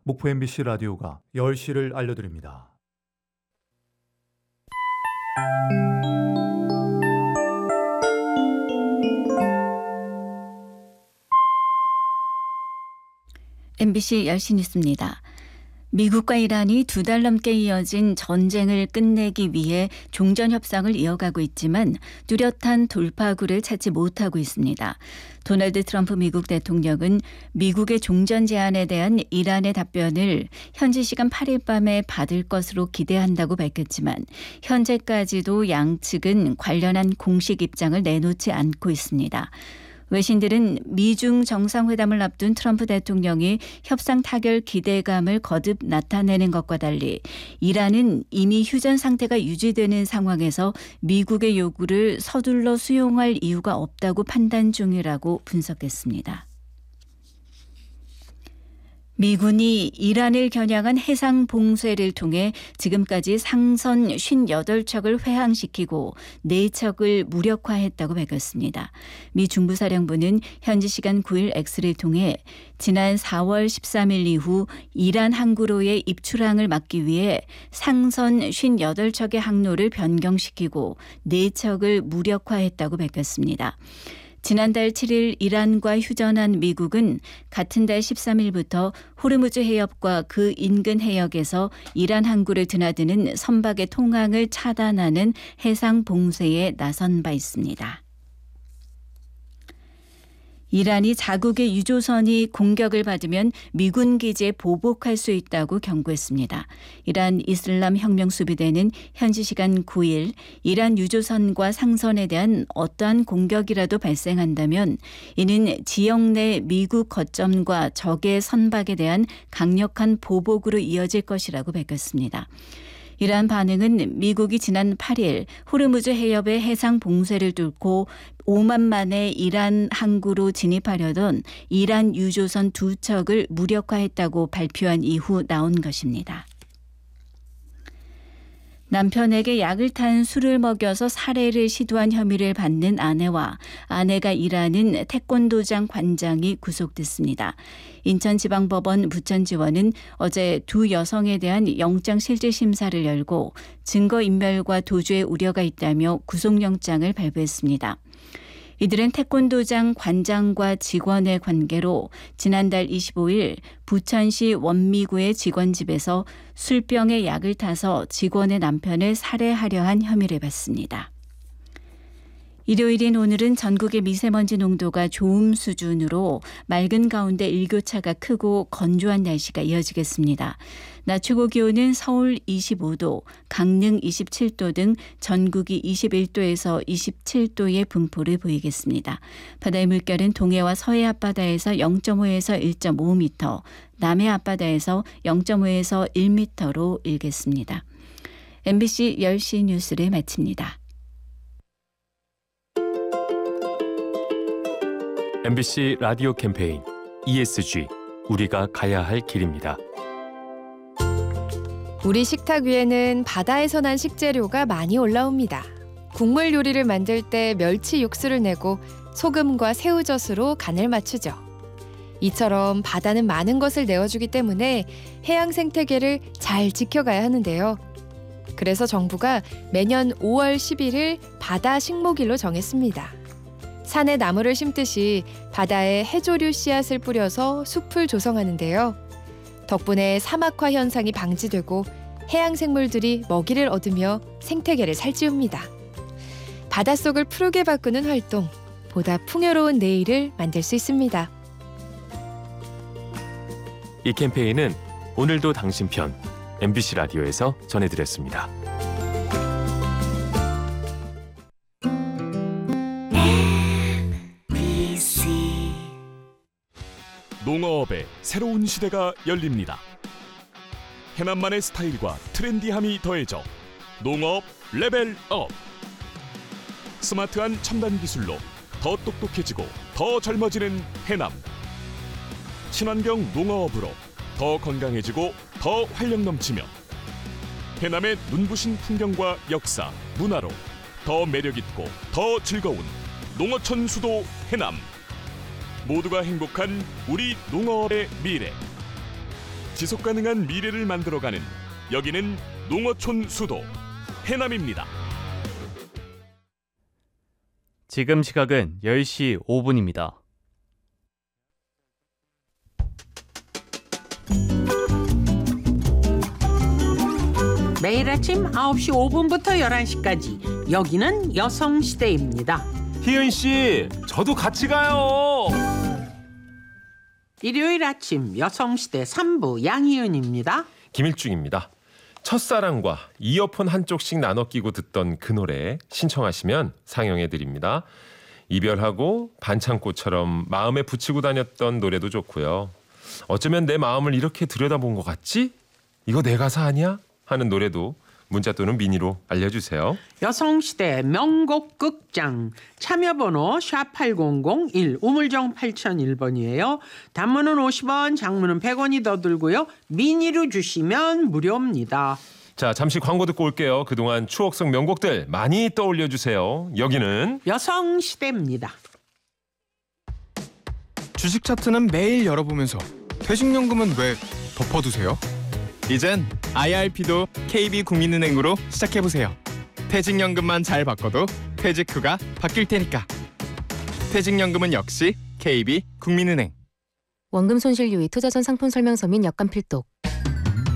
목포 MBC 라디오가 10시를 알려드립니다. MBC 10시 뉴스입니다. 미국과 이란이 2달 넘게 이어진 전쟁을 끝내기 위해 종전 협상을 이어가고 있지만 뚜렷한 돌파구를 찾지 못하고 있습니다. 도널드 트럼프 미국 대통령은 미국의 종전 제안에 대한 이란의 답변을 현지 시간 8일 밤에 받을 것으로 기대한다고 밝혔지만 현재까지도 양측은 관련한 공식 입장을 내놓지 않고 있습니다. 외신들은 미중 정상회담을 앞둔 트럼프 대통령이 협상 타결 기대감을 거듭 나타내는 것과 달리 이란은 이미 휴전 상태가 유지되는 상황에서 미국의 요구를 서둘러 수용할 이유가 없다고 판단 중이라고 분석했습니다. 미군이 이란을 겨냥한 해상 봉쇄를 통해 지금까지 상선 58척을 회항시키고 4척을 무력화했다고 밝혔습니다. 미 중부사령부는 현지 시간 9일 X를 통해 지난 4월 13일 이후 이란 항구로의 입출항을 막기 위해 상선 58척의 항로를 변경시키고 4척을 무력화했다고 밝혔습니다. 지난달 7일 이란과 휴전한 미국은 같은 달 13일부터 호르무즈 해협과 그 인근 해역에서 이란 항구를 드나드는 선박의 통항을 차단하는 해상 봉쇄에 나선 바 있습니다. 이란이 자국의 유조선이 공격을 받으면 미군 기지에 보복할 수 있다고 경고했습니다. 이란 이슬람 혁명 수비대는 현지 시간 9일 이란 유조선과 상선에 대한 어떠한 공격이라도 발생한다면 이는 지역 내 미국 거점과 적의 선박에 대한 강력한 보복으로 이어질 것이라고 밝혔습니다. 이러한 반응은 미국이 지난 8일 호르무즈 해협의 해상 봉쇄를 뚫고 오만 만의 이란 항구로 진입하려던 이란 유조선 2척을 무력화했다고 발표한 이후 나온 것입니다. 남편에게 약을 탄 술을 먹여서 살해를 시도한 혐의를 받는 아내와 아내가 일하는 태권도장 관장이 구속됐습니다. 인천지방법원 부천지원은 어제 두 여성에 대한 영장실질심사를 열고 증거인멸과 도주의 우려가 있다며 구속영장을 발부했습니다. 이들은 태권도장 관장과 직원의 관계로 지난달 25일 부천시 원미구의 직원 집에서 술병에 약을 타서 직원의 남편을 살해하려 한 혐의를 받습니다. 일요일인 오늘은 전국의 미세먼지 농도가 좋음 수준으로 맑은 가운데 일교차가 크고 건조한 날씨가 이어지겠습니다. 낮 최고 기온은 서울 25도, 강릉 27도 등 전국이 21도에서 27도의 분포를 보이겠습니다. 바다의 물결은 동해와 서해 앞바다에서 0.5에서 1.5m, 남해 앞바다에서 0.5에서 1m로 일겠습니다. MBC 10시 뉴스를 마칩니다. MBC 라디오 캠페인 ESG 우리가 가야 할 길입니다. 우리 식탁 위에는 바다에서 난 식재료가 많이 올라옵니다. 국물 요리를 만들 때 멸치 육수를 내고 소금과 새우젓으로 간을 맞추죠. 이처럼 바다는 많은 것을 내어주기 때문에 해양 생태계를 잘 지켜가야 하는데요. 그래서 정부가 매년 5월 10일을 바다 식목일로 정했습니다. 산에 나무를 심듯이 바다에 해조류 씨앗을 뿌려서 숲을 조성하는데요. 덕분에 사막화 현상이 방지되고 해양 생물들이 먹이를 얻으며 생태계를 살찌웁니다. 바닷속을 푸르게 바꾸는 활동, 보다 풍요로운 내일을 만들 수 있습니다. 이 캠페인은 오늘도 당신 편 MBC 라디오에서 전해드렸습니다. 농어업의 새로운 시대가 열립니다. 해남만의 스타일과 트렌디함이 더해져 농어업 레벨업. 스마트한 첨단 기술로 더 똑똑해지고 더 젊어지는 해남. 친환경 농어업으로 더 건강해지고 더 활력 넘치며 해남의 눈부신 풍경과 역사, 문화로 더 매력있고 더 즐거운 농어촌 수도 해남. 모두가 행복한 우리 농어업의 미래. 지속 가능한 미래를 만들어가는 여기는 농어촌 수도 해남입니다. 지금 시각은 10시 5분입니다. 매일 아침 9시 5분부터 11시까지 여기는 여성시대입니다. 희은 씨, 저도 같이 가요. 일요일 아침 여성시대 3부 양희은입니다. 김일중입니다. 첫사랑과 이어폰 한쪽씩 나눠 끼고 듣던 그 노래 신청하시면 상영해드립니다. 이별하고 반창고처럼 마음에 붙이고 다녔던 노래도 좋고요. 어쩌면 내 마음을 이렇게 들여다본 것 같지? 이거 내 가사 아니야? 하는 노래도 문자 또는 미니로 알려주세요. 여성시대 명곡 극장 참여번호 샵8001 우물정 8001번이에요. 단문은 50원, 장문은 100원이 더 들고요. 미니로 주시면 무료입니다. 자, 잠시 광고 듣고 올게요. 그동안 추억 속 명곡들 많이 떠올려주세요. 여기는 여성시대입니다. 주식 차트는 매일 열어보면서 퇴직연금은 왜 덮어두세요? 이젠 IRP도 KB국민은행으로 시작해보세요. 퇴직연금만 잘 바꿔도 퇴직 후가 바뀔 테니까. 퇴직연금은 역시 KB국민은행. 원금 손실 유의 투자전 상품 설명서 및 약관 필독.